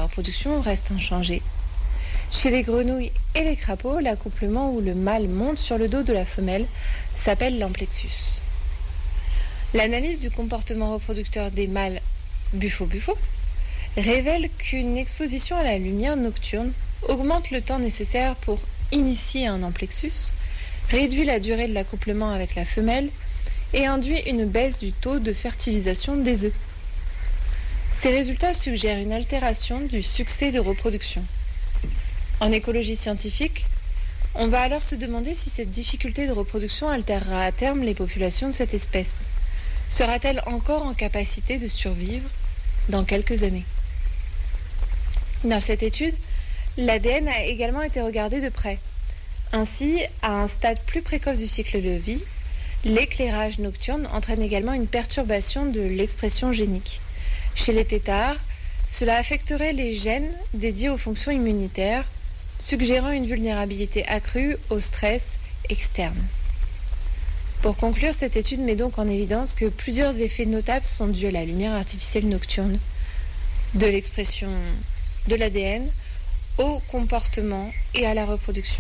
reproduction reste inchangé. Chez les grenouilles et les crapauds, l'accouplement où le mâle monte sur le dos de la femelle s'appelle l'amplexus. L'analyse du comportement reproducteur des mâles buffo-buffo révèle qu'une exposition à la lumière nocturne augmente le temps nécessaire pour initier un amplexus, réduit la durée de l'accouplement avec la femelle et induit une baisse du taux de fertilisation des œufs. Ces résultats suggèrent une altération du succès de reproduction. En écologie scientifique, on va alors se demander si cette difficulté de reproduction altérera à terme les populations de cette espèce. Sera-t-elle encore en capacité de survivre dans quelques années? Dans cette étude, l'ADN a également été regardé de près. Ainsi, à un stade plus précoce du cycle de vie, l'éclairage nocturne entraîne également une perturbation de l'expression génique. Chez les têtards, cela affecterait les gènes dédiés aux fonctions immunitaires, suggérant une vulnérabilité accrue au stress externe. Pour conclure, cette étude met donc en évidence que plusieurs effets notables sont dus à la lumière artificielle nocturne, de l'expression de l'ADN au comportement et à la reproduction.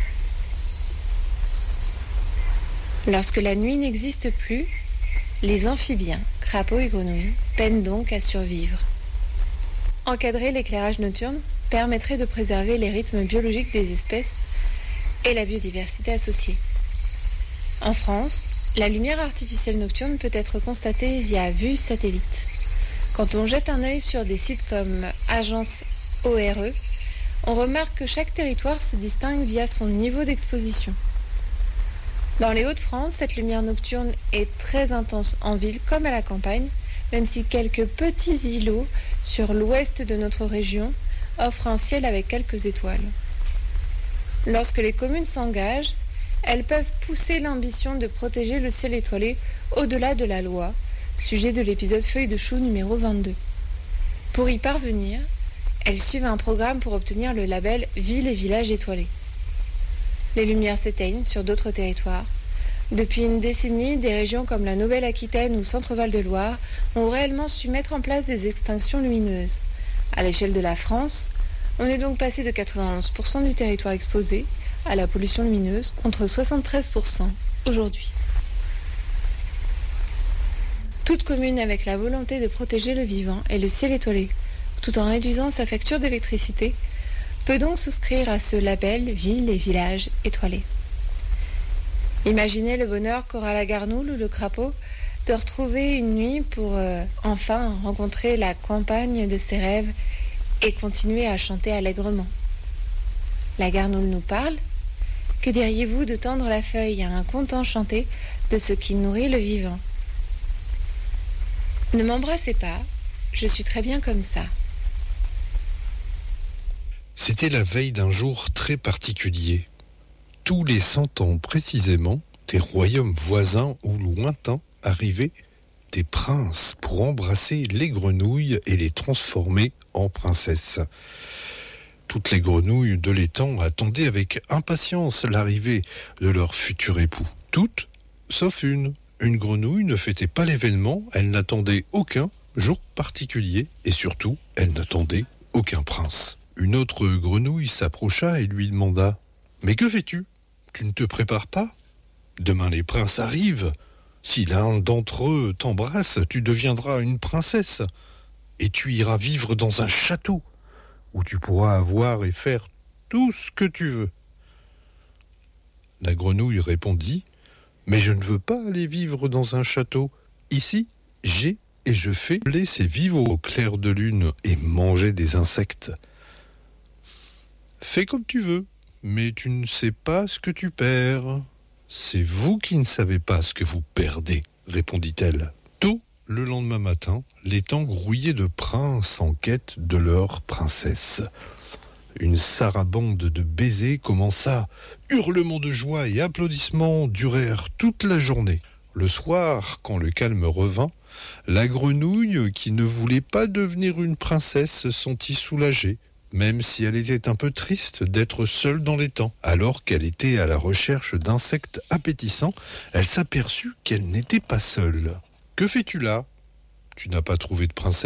Lorsque la nuit n'existe plus, les amphibiens, crapauds et grenouilles, peinent donc à survivre. Encadrer l'éclairage nocturne permettrait de préserver les rythmes biologiques des espèces et la biodiversité associée. En France, la lumière artificielle nocturne peut être constatée via vue satellite. Quand on jette un œil sur des sites comme Agence ORE, on remarque que chaque territoire se distingue via son niveau d'exposition. Dans les Hauts-de-France, cette lumière nocturne est très intense en ville comme à la campagne, même si quelques petits îlots sur l'ouest de notre région offrent un ciel avec quelques étoiles. Lorsque les communes s'engagent, elles peuvent pousser l'ambition de protéger le ciel étoilé au-delà de la loi, sujet de l'épisode Feuille de chou numéro 22. Pour y parvenir, elles suivent un programme pour obtenir le label Ville et Village étoilés. Les lumières s'éteignent sur d'autres territoires. Depuis une décennie, des régions comme la Nouvelle-Aquitaine ou Centre-Val de Loire ont réellement su mettre en place des extinctions lumineuses. À l'échelle de la France, on est donc passé de 91% du territoire exposé à la pollution lumineuse contre 73% aujourd'hui. Toute commune avec la volonté de protéger le vivant et le ciel étoilé, tout en réduisant sa facture d'électricité, peut donc souscrire à ce label Ville et Village étoilés. Imaginez le bonheur qu'aura la garnoule ou le crapaud de retrouver une nuit pour enfin rencontrer la campagne de ses rêves et continuer à chanter allègrement. La garnoule nous parle. Que diriez-vous de tendre la feuille à un conte enchanté de ce qui nourrit le vivant? Ne m'embrassez pas, je suis très bien comme ça. C'était la veille d'un jour très particulier. Tous les 100 ans précisément, des royaumes voisins ou lointains arrivaient des princes pour embrasser les grenouilles et les transformer en princesses. Toutes les grenouilles de l'étang attendaient avec impatience l'arrivée de leur futur époux. Toutes, sauf une. Une grenouille ne fêtait pas l'événement, elle n'attendait aucun jour particulier et surtout, elle n'attendait aucun prince. Une autre grenouille s'approcha et lui demanda « Mais que fais-tu ? Tu ne te prépares pas ? Demain les princes arrivent. Si l'un d'entre eux t'embrasse, tu deviendras une princesse et tu iras vivre dans un château où tu pourras avoir et faire tout ce que tu veux. » La grenouille répondit « Mais je ne veux pas aller vivre dans un château. Ici, j'ai et je fais laisser vivre au clair de lune et manger des insectes. Fais comme tu veux, mais tu ne sais pas ce que tu perds. C'est vous qui ne savez pas ce que vous perdez, répondit-elle. Tôt le lendemain matin, l'étang grouillait de princes en quête de leur princesse. Une sarabande de baisers commença. Hurlements de joie et applaudissements durèrent toute la journée. Le soir, quand le calme revint, la grenouille, qui ne voulait pas devenir une princesse, se sentit soulagée, même si elle était un peu triste d'être seule dans l'étang. Alors qu'elle était à la recherche d'insectes appétissants, elle s'aperçut qu'elle n'était pas seule. « Que fais-tu là ? Tu n'as pas trouvé de princesse ?